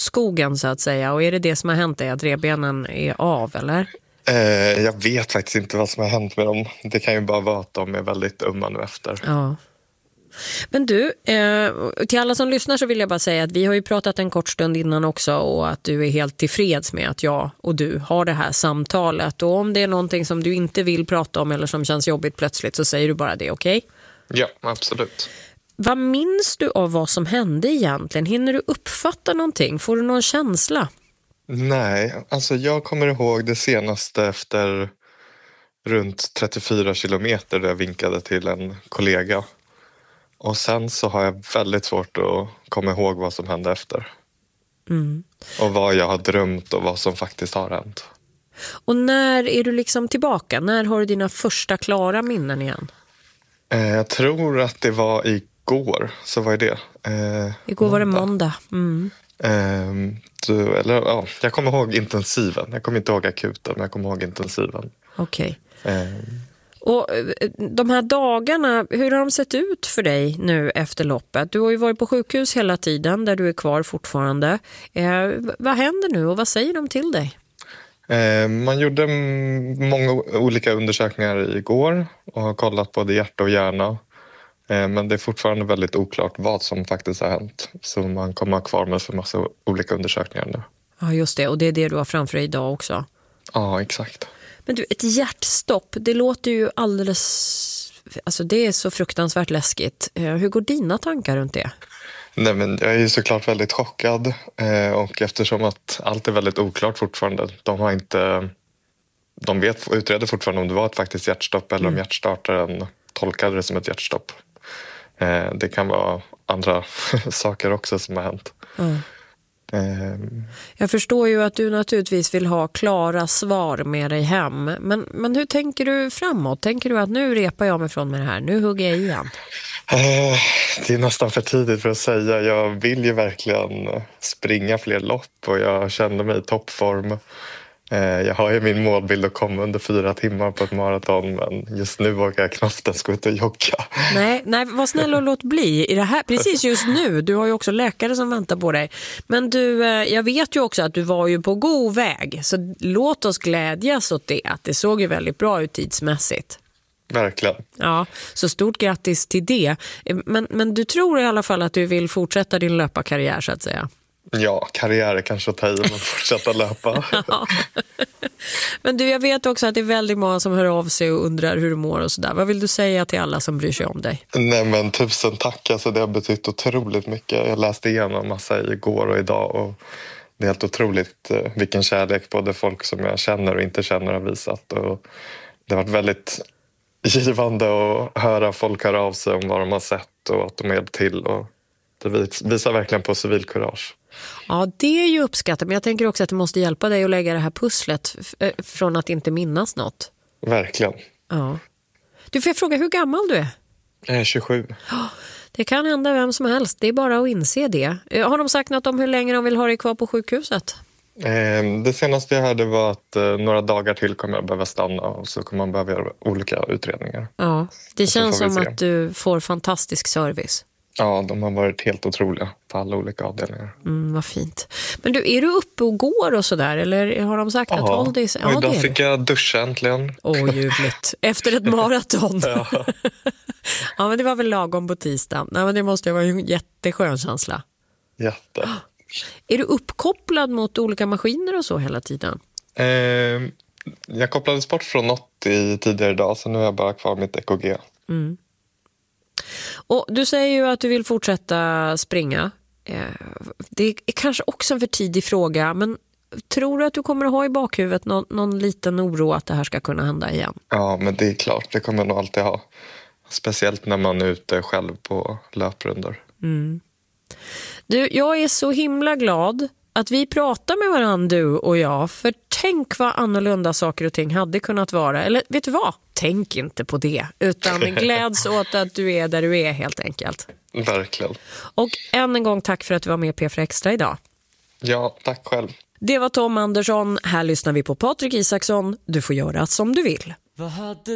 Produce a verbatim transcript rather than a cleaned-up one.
skogen så att säga. Och är det det som har hänt dig, att revbenen är av, eller? Eh, jag vet faktiskt inte vad som har hänt med dem. Det kan ju bara vara att de är väldigt ömma nu efter. Ja. Men du, eh, till alla som lyssnar så vill jag bara säga att vi har ju pratat en kort stund innan också, och att du är helt tillfreds med att jag och du har det här samtalet. Och om det är någonting som du inte vill prata om eller som känns jobbigt plötsligt, så säger du bara det, okej? Okay? Ja, absolut. Vad minns du av vad som hände egentligen? Hinner du uppfatta någonting? Får du någon känsla? Nej, alltså jag kommer ihåg det senaste efter runt trettiofyra kilometer där jag vinkade till en kollega. Och sen så har jag väldigt svårt att komma ihåg vad som hände efter. Mm. Och vad jag har drömt och vad som faktiskt har hänt. Och när är du liksom tillbaka? När har du dina första klara minnen igen? Eh, jag tror att det var igår, så var det. Eh, igår var det måndag. Mm. Eh, du, eller, ja, jag kommer ihåg intensiven. Jag kommer inte ihåg akuten, men jag kommer ihåg intensiven. Okej. Okay. Eh, Och de här dagarna, hur har de sett ut för dig nu efter loppet? Du har ju varit på sjukhus hela tiden, där du är kvar fortfarande. Eh, vad händer nu och vad säger de till dig? Eh, man gjorde många olika undersökningar igår och har kollat både hjärta och hjärna. Eh, men det är fortfarande väldigt oklart vad som faktiskt har hänt. Så man kommer ha kvar med för massa olika undersökningar nu. Ja, just det. Och det är det du har framför dig idag också? Ja, exakt. Men du, ett hjärtstopp, det låter ju alldeles... Alltså det är så fruktansvärt läskigt. Hur går dina tankar runt det? Nej, men jag är ju såklart väldigt chockad. Och eftersom att allt är väldigt oklart fortfarande. De har inte... De vet, utreder fortfarande om det var ett faktiskt hjärtstopp eller mm. om hjärtstartaren tolkade det som ett hjärtstopp. Det kan vara andra saker också som har hänt. Mm. Jag förstår ju att du naturligtvis vill ha klara svar med dig hem. Men, men hur tänker du framåt? Tänker du att nu repar jag mig från med det här? Nu hugger jag igen? Eh, det är nästan för tidigt för att säga. Jag vill ju verkligen springa fler lopp och jag känner mig i toppform. Eh, jag har ju min målbild att komma under fyra timmar på ett maraton, men just nu vågar jag knappt ens gå ut och jogga. Nej, nej, var snäll och låt bli i det här. Precis just nu, du har ju också läkare som väntar på dig. Men du, jag vet ju också att du var ju på god väg. Så låt oss glädjas åt det, att det såg ju väldigt bra ut tidsmässigt. Verkligen. Ja, så stort grattis till det. Men, men du tror i alla fall att du vill fortsätta din löparkarriär så att säga? Ja, karriär är kanske att ta i, men fortsätta löpa. Ja. Men du, jag vet också att det är väldigt många som hör av sig och undrar hur du mår och sådär. Vad vill du säga till alla som bryr sig om dig? Nej, men tusen tack. Alltså, det har betytt otroligt mycket. Jag läste igenom massa igår och idag och det är helt otroligt vilken kärlek både folk som jag känner och inte känner har visat. Och det har varit väldigt givande att höra folk höra av sig om vad de har sett och att de är till, och det visar verkligen på civilkurage. Ja, det är ju uppskattat, men jag tänker också att det måste hjälpa dig att lägga det här pusslet f- från att inte minnas något. Verkligen. Ja. Du, får jag fråga hur gammal du är? Jag är tjugosju. Det kan hända vem som helst, det är bara att inse det. Har de sagt något om hur länge de vill ha dig kvar på sjukhuset? Det senaste jag hörde var att några dagar till kommer jag behöva stanna och så kommer man behöva göra olika utredningar. Ja, det känns som se. att du får fantastisk service. Ja, de har varit helt otroliga på alla olika avdelningar. Mm, vad fint. Men du, är du uppe och går och sådär? Eller har de sagt Aha. att håll dig? Ja, idag fick jag duscha äntligen. Åh, oh, ljuvligt. Efter ett maraton. Ja. Ja, men det var väl lagom på tisdag. Nej, men det måste vara en jätteskön känsla. Jätte. Är du uppkopplad mot olika maskiner och så hela tiden? Eh, jag kopplades bort från något i tidigare idag, så nu är jag bara kvar mitt E K G. Mm. Och du säger ju att du vill fortsätta springa. Det är kanske också en för tidig fråga, men tror du att du kommer att ha i bakhuvudet någon, någon liten oro att det här ska kunna hända igen? Ja, men det är klart. Det kommer jag nog alltid ha. Speciellt när man är ute själv på löprundor. Mm. Du, jag är så himla glad att vi pratar med varandra, du och jag. För tänk vad annorlunda saker och ting hade kunnat vara. Eller vet du vad? Tänk inte på det. Utan gläds åt att du är där du är helt enkelt. Verkligen. Och än en gång tack för att du var med P F Extra idag. Ja, tack själv. Det var Tom Andersson. Här lyssnar vi på Patrik Isaksson. Du får göra som du vill. Vad hade